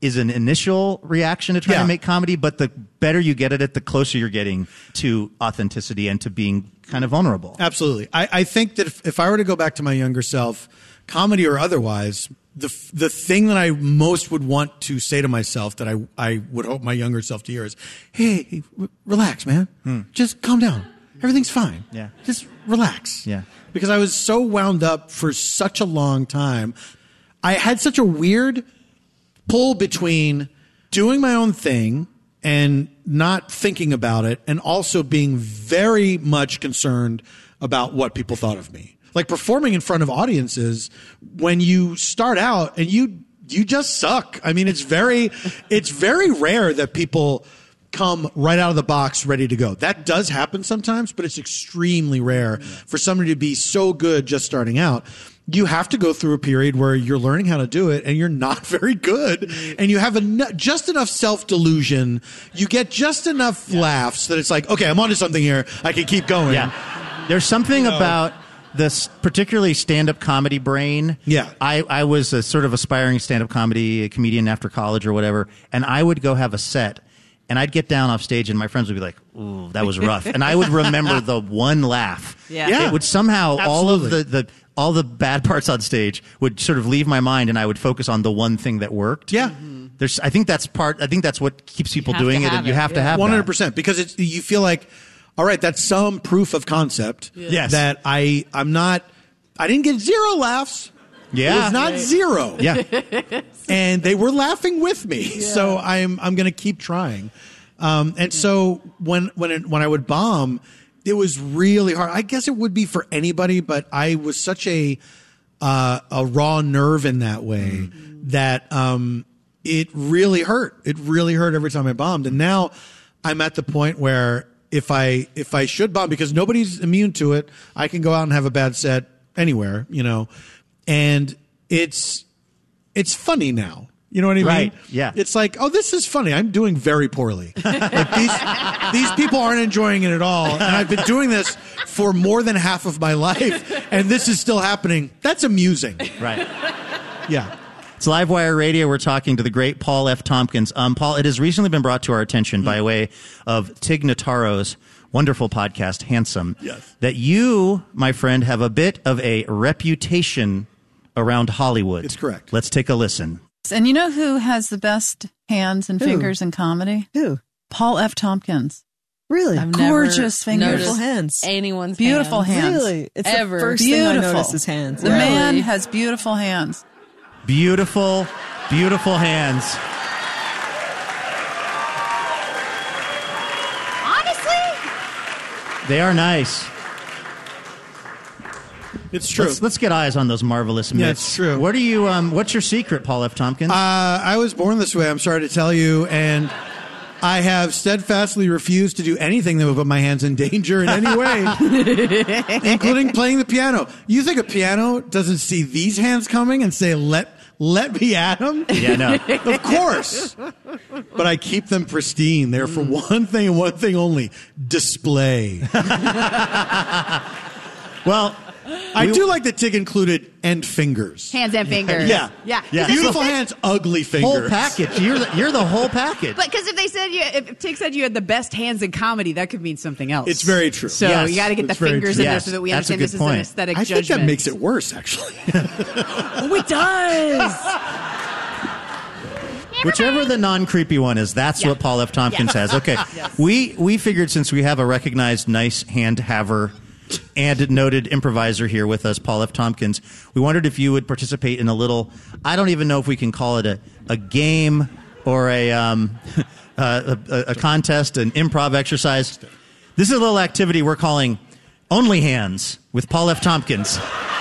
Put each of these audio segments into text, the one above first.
is an initial reaction to trying to make comedy, but the better you get at it, the closer you're getting to authenticity and to being kind of vulnerable. Absolutely. I think that if I were to go back to my younger self, comedy or otherwise, the thing that I most would want to say to myself that I would hope my younger self to hear is, hey, relax, man. Just calm down. Everything's fine. Yeah. Just relax. Yeah. Because I was so wound up for such a long time. I had such a weird pull between doing my own thing and not thinking about it, and also being very much concerned about what people thought of me. Like performing in front of audiences, when you start out and you just suck. I mean, it's very rare that people come right out of the box ready to go. That does happen sometimes, but it's extremely rare for somebody to be so good just starting out. You have to go through a period where you're learning how to do it and you're not very good, and you have just enough self-delusion. You get just enough laughs that it's like, okay, I'm onto something here. I can keep going. Yeah. There's something about this particularly stand-up comedy brain. Yeah. I was a sort of aspiring stand-up comedian after college or whatever, and I would go have a set, and I'd get down off stage, and my friends would be like, ooh, that was rough. And I would remember the one laugh. Yeah. It would somehow, Absolutely. all the bad parts on stage would sort of leave my mind, and I would focus on the one thing that worked. Yeah. I think that's what keeps people doing it, and you have to have 100%, because you feel like, all right, that's some proof of concept. Yes. That I didn't get 0 laughs. Yeah. It was not 0. Yeah. And they were laughing with me. Yeah. So I'm going to keep trying. And so when I would bomb, it was really hard. I guess it would be for anybody, but I was such a raw nerve in that way that it really hurt. It really hurt every time I bombed. And now I'm at the point where if I should bomb, because nobody's immune to it, I can go out and have a bad set anywhere, and it's funny now. You know what I mean? Right. Yeah. It's like, oh, this is funny. I'm doing very poorly. Like these people aren't enjoying it at all. And I've been doing this for more than half of my life, and this is still happening. That's amusing. Right. Yeah. It's Livewire Radio. We're talking to the great Paul F. Tompkins. Paul, it has recently been brought to our attention by way of Tig Notaro's wonderful podcast, Handsome, that you, my friend, have a bit of a reputation around Hollywood. It's correct. Let's take a listen. And you know who has the best hands and fingers in comedy? Who? Paul F. Tompkins. Really? Gorgeous fingers. Beautiful hands. Anyone's beautiful hands. Really? It's Ever. the first Beautiful. thing I notice is hands. The man has beautiful hands. Beautiful, beautiful hands. Honestly? They are nice. It's true. Let's get eyes on those marvelous mitts. Yeah, it's true. What are you? What's your secret, Paul F. Tompkins? I was born this way, I'm sorry to tell you, and I have steadfastly refused to do anything that would put my hands in danger in any way, including playing the piano. You think a piano doesn't see these hands coming and say, let me at them? Yeah, no. Of course. But I keep them pristine. They're for one thing and one thing only, display. Well, I do like that Tig included and fingers. Hands and fingers. Yeah. Beautiful hands, ugly fingers. whole package. You're the whole package. But because if Tig said you had the best hands in comedy, that could mean something else. It's very true. So Yes. you got to get the It's very fingers true. in there Yes. so that we That's a understand good this is an point. aesthetic I judgment. think that makes it worse, actually. Oh, it does. Whichever the non-creepy one is, that's what Paul F. Tompkins has. Okay. We figured, since we have a recognized nice hand haver and noted improviser here with us, Paul F. Tompkins, we wondered if you would participate in a little, I don't even know if we can call it a game or a contest, an improv exercise. This is a little activity we're calling Only Hands with Paul F. Tompkins.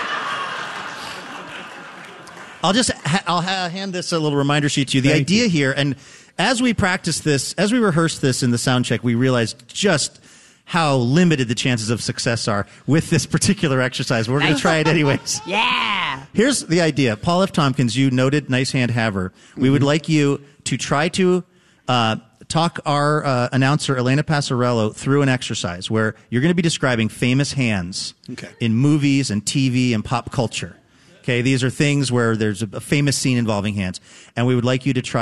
I'll hand this a little reminder sheet to you. The idea here, and as we practice this, as we rehearse this in the sound check, we realized just how limited the chances of success are with this particular exercise. We're going to try it anyways. Yeah. Here's the idea. Paul F. Tompkins, you noted nice hand haver. We would like you to try to talk our announcer, Elena Passarello, through an exercise where you're going to be describing famous hands in movies and TV and pop culture. Okay, these are things where there's a famous scene involving hands. And we would like you to try